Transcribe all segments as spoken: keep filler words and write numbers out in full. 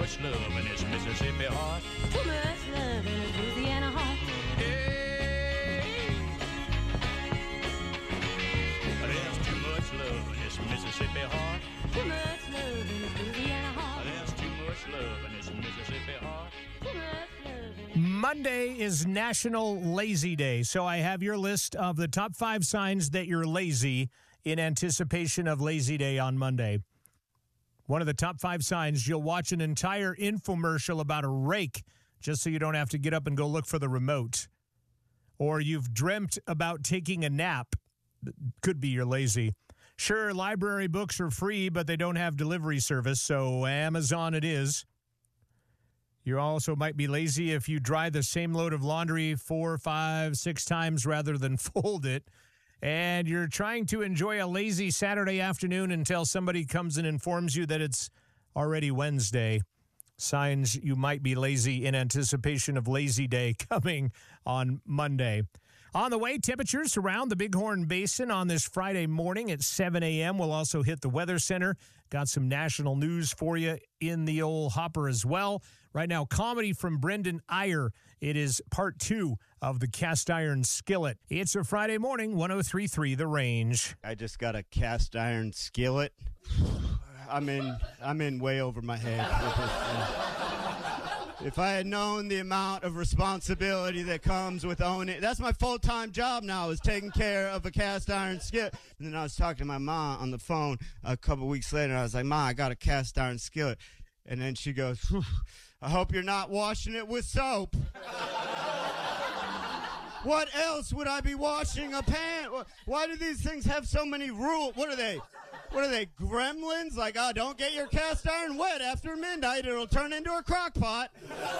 much love in this Mississippi heart. Too much love in this Louisiana heart. Hey, there's too much love in this Mississippi heart. Too much love in this Louisiana heart. There's too much love in this Mississippi heart. Too much love in this Monday is National Lazy Day, so I have your list of the top five signs that you're lazy in anticipation of Lazy Day on Monday. One of the top five signs, you'll watch an entire infomercial about a rake just so you don't have to get up and go look for the remote. Or you've dreamt about taking a nap. Could be you're lazy. Sure, library books are free, but they don't have delivery service, so Amazon it is. You also might be lazy if you dry the same load of laundry four, five, six times rather than fold it. And you're trying to enjoy a lazy Saturday afternoon until somebody comes and informs you that it's already Wednesday. Signs you might be lazy in anticipation of Lazy Day coming on Monday. On the way, temperatures around the Bighorn Basin on this Friday morning at seven a.m. We'll also hit the Weather Center. Got some national news for you in the old hopper as well. Right now, comedy from Brendan Iyer. It is part two of the Cast Iron Skillet. It's a Friday morning, one oh three point three The Range. I just got a cast iron skillet. I'm in I'm in way over my head. If I had known the amount of responsibility that comes with owning, that's my full-time job now, is taking care of a cast iron skillet. And then I was talking to my mom on the phone a couple weeks later, and I was like, "Ma, I got a cast iron skillet." And then she goes, "I hope you're not washing it with soap." What else would I be washing a pan? Why do these things have so many rules? What are they? What are they, gremlins? Like, oh, don't get your cast iron wet after midnight. It'll turn into a crock pot.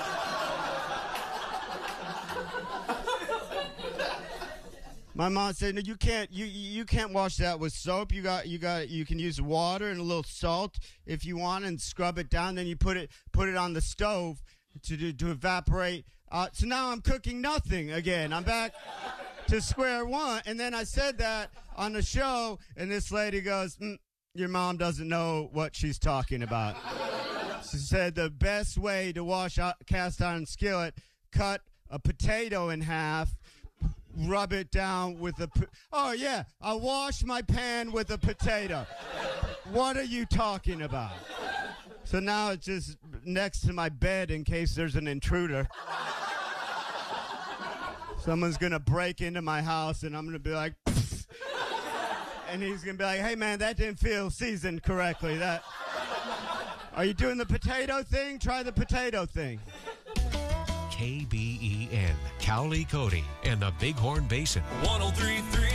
My mom said, "No, you can't. You you can't wash that with soap. You got you got. You can use water and a little salt if you want, and scrub it down. Then you put it put it on the stove to to, to evaporate. Uh, so now I'm cooking nothing again. I'm back to square one." And then I said that on the show, and this lady goes, mm, "Your mom doesn't know what she's talking about." She said the best way to wash a cast iron skillet: cut a potato in half. Rub it down with a... Po- oh, yeah, I wash my pan with a potato. What are you talking about? So now it's just next to my bed in case there's an intruder. Someone's going to break into my house, and I'm going to be like... Pfft. And he's going to be like, "Hey, man, that didn't feel seasoned correctly. That... Are you doing the potato thing? Try the potato thing." K B E N, Cowley Cody, and the Bighorn Basin. one oh three point three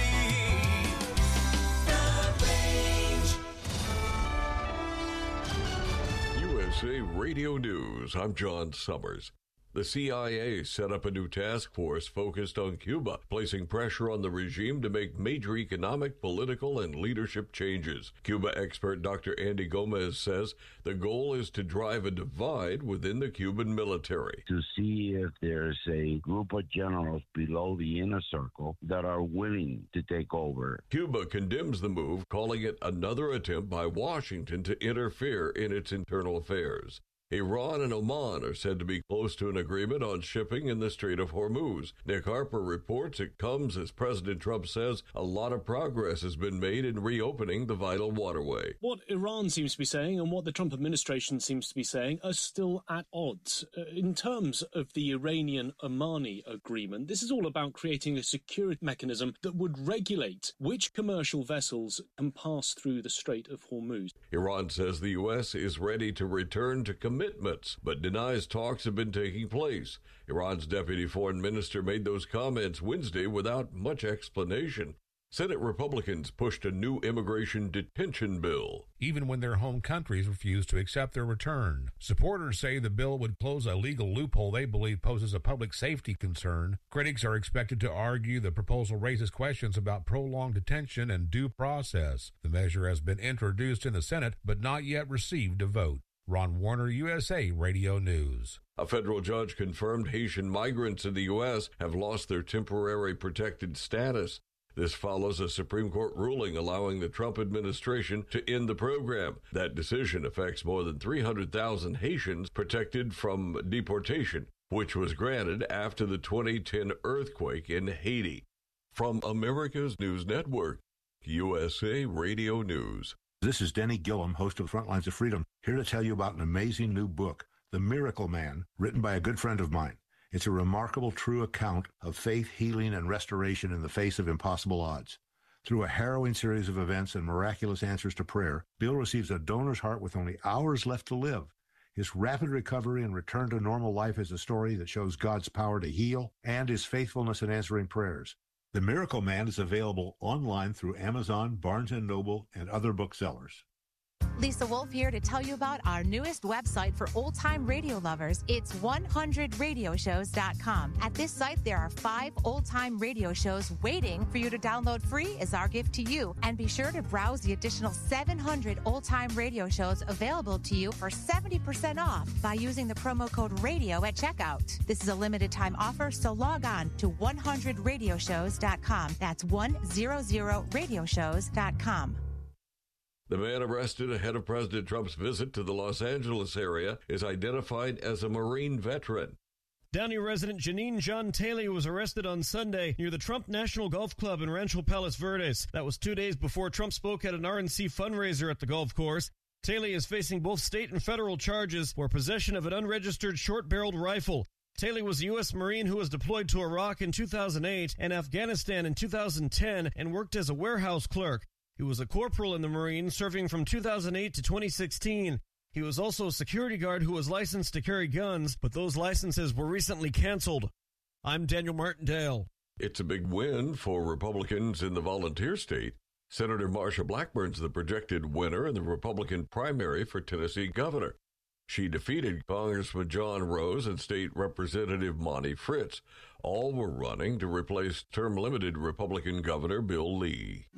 The Range. U S A Radio News, I'm John Summers. The C I A set up a new task force focused on Cuba, placing pressure on the regime to make major economic, political, and leadership changes. Cuba expert Doctor Andy Gomez says the goal is to drive a divide within the Cuban military. To see if there's a group of generals below the inner circle that are willing to take over. Cuba condemns the move, calling it another attempt by Washington to interfere in its internal affairs. Iran and Oman are said to be close to an agreement on shipping in the Strait of Hormuz. Nick Harper reports it comes as President Trump says a lot of progress has been made in reopening the vital waterway. What Iran seems to be saying and what the Trump administration seems to be saying are still at odds. Uh, in terms of the Iranian-Omani agreement, this is all about creating a security mechanism that would regulate which commercial vessels can pass through the Strait of Hormuz. Iran says the U S is ready to return to commitments, but denies talks have been taking place. Iran's deputy foreign minister made those comments Wednesday without much explanation. Senate Republicans pushed a new immigration detention bill. Even when their home countries refuse to accept their return. Supporters say the bill would close a legal loophole they believe poses a public safety concern. Critics are expected to argue the proposal raises questions about prolonged detention and due process. The measure has been introduced in the Senate, but not yet received a vote. Ron Warner, U S A Radio News. A federal judge confirmed Haitian migrants in the U S have lost their temporary protected status. This follows a Supreme Court ruling allowing the Trump administration to end the program. That decision affects more than three hundred thousand Haitians protected from deportation, which was granted after the twenty ten earthquake in Haiti. From America's News Network, U S A Radio News. This is Denny Gillum, host of Frontlines of Freedom, here to tell you about an amazing new book, The Miracle Man, written by a good friend of mine. It's a remarkable, true account of faith, healing, and restoration in the face of impossible odds. Through a harrowing series of events and miraculous answers to prayer, Bill receives a donor's heart with only hours left to live. His rapid recovery and return to normal life is a story that shows God's power to heal and his faithfulness in answering prayers. The Miracle Man is available online through Amazon, Barnes and Noble, and other booksellers. Lisa Wolf here to tell you about our newest website for old-time radio lovers. It's one hundred radio shows dot com. At this site, there are five old-time radio shows waiting for you to download free as our gift to you. And be sure to browse the additional seven hundred old-time radio shows available to you for seventy percent off by using the promo code RADIO at checkout. This is a limited-time offer, so log on to one hundred radio shows dot com. That's one hundred radio shows dot com. The man arrested ahead of President Trump's visit to the Los Angeles area is identified as a Marine veteran. Downey resident Janine John Taylor was arrested on Sunday near the Trump National Golf Club in Rancho Palos Verdes. That was two days before Trump spoke at an R N C fundraiser at the golf course. Taylor is facing both state and federal charges for possession of an unregistered short-barreled rifle. Taylor was a U S Marine who was deployed to Iraq in two thousand eight and Afghanistan in two thousand ten and worked as a warehouse clerk. He was a corporal in the Marines, serving from two thousand eight to twenty sixteen. He was also a security guard who was licensed to carry guns, but those licenses were recently canceled. I'm Daniel Martindale. It's a big win for Republicans in the volunteer state. Senator Marsha Blackburn's the projected winner in the Republican primary for Tennessee governor. She defeated Congressman John Rose and State Representative Monty Fritz. All were running to replace term-limited Republican Governor Bill Lee.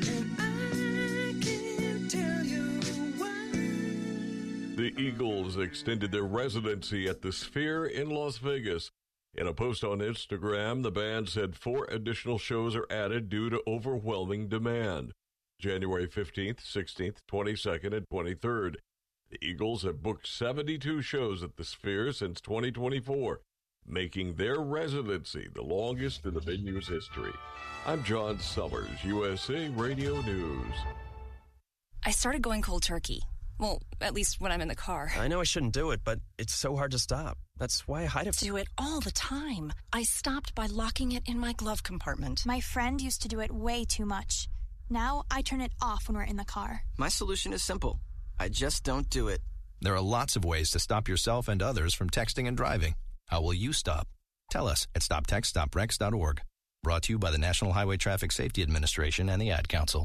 The Eagles extended their residency at the Sphere in Las Vegas. In a post on Instagram, the band said four additional shows are added due to overwhelming demand. January fifteenth, sixteenth, twenty-second, and twenty-third. The Eagles have booked seventy-two shows at the Sphere since twenty twenty-four, making their residency the longest in the venue's history. I'm John Summers, U S A Radio News. I started going cold turkey. Well, at least when I'm in the car. I know I shouldn't do it, but it's so hard to stop. That's why I hide it. Do it all the time. I stopped by locking it in my glove compartment. My friend used to do it way too much. Now I turn it off when we're in the car. My solution is simple. I just don't do it. There are lots of ways to stop yourself and others from texting and driving. How will you stop? Tell us at stop text stop rex dot org. Brought to you by the National Highway Traffic Safety Administration and the Ad Council.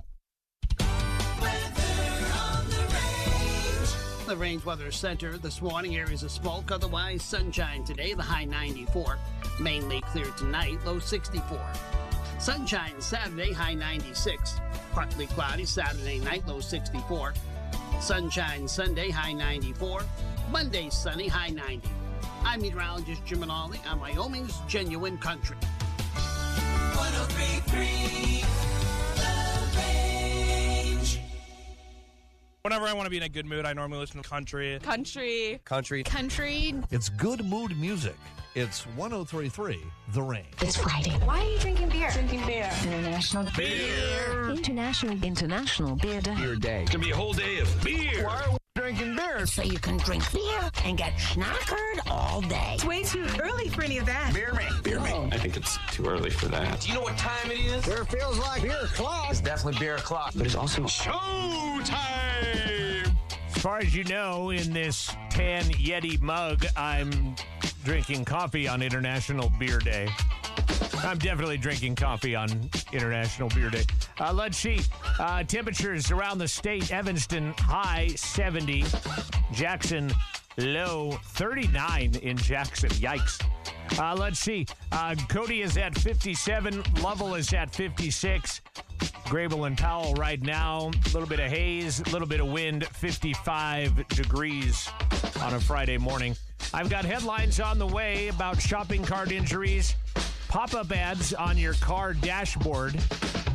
The Range Weather Center this morning, areas of smoke, otherwise sunshine today, the high ninety-four. Mainly clear tonight, low sixty-four. Sunshine Saturday, high ninety-six. Partly cloudy Saturday night, low sixty-four. Sunshine Sunday, high ninety-four. Monday, sunny, high ninety. I'm meteorologist Jim Minali on Wyoming's Genuine Country. one oh three point three The Range. Whenever I want to be in a good mood, I normally listen to country. Country. Country. Country. It's good mood music. It's one oh three point three The Range. It's Friday. Why are you drinking beer? Drinking beer. International Beer. International International Beer Day. Beer Day. It's going to be a whole day of beer. Why are we drinking beer? So you can drink beer and get schnockered all day. It's way too early for any of that. Beer me. Beer me. I think it's too early for that. Do you know what time it is? Beer feels like beer o'clock. It's definitely beer o'clock. But it's also showtime. As far as you know, in this tan Yeti mug, I'm drinking coffee on International Beer Day. I'm definitely drinking coffee on International Beer Day. Uh, let's see. Uh, temperatures around the state. Evanston, high seventy. Jackson, low thirty-nine in Jackson. Yikes. Uh, let's see. Uh, Cody is at fifty-seven. Lovell is at fifty-six. Grable and Powell right now, a little bit of haze, a little bit of wind, fifty-five degrees on a Friday morning. I've got headlines on the way about shopping cart injuries, pop-up ads on your car dashboard,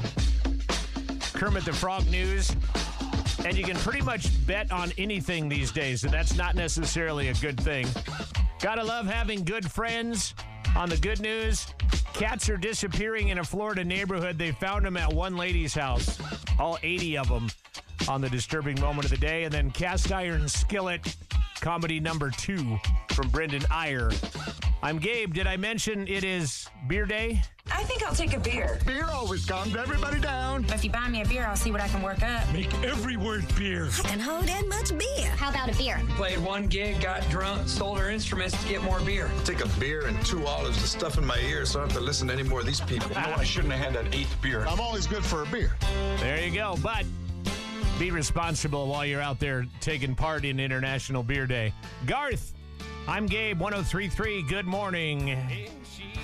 Kermit the Frog news. And you can pretty much bet on anything these days, and that's not necessarily a good thing. Gotta love having good friends. On the good news, cats are disappearing in a Florida neighborhood. They found them at one lady's house, all eighty of them, on the disturbing moment of the day. And then Cast Iron Skillet, comedy number two from Brendan Iyer. I'm Gabe. Did I mention it is beer day? I think I'll take a beer. Beer always calms everybody down. If you buy me a beer, I'll see what I can work up. Make every word beer. I can hold that much beer. How about a beer? Played one gig, got drunk, sold our instruments to get more beer. Take a beer and two olives to stuff in my ears so I don't have to listen to any more of these people. No, I shouldn't have had that eighth beer. I'm always good for a beer. There you go. But be responsible while you're out there taking part in International Beer Day. Garth, I'm Gabe, one oh three point three. Good morning.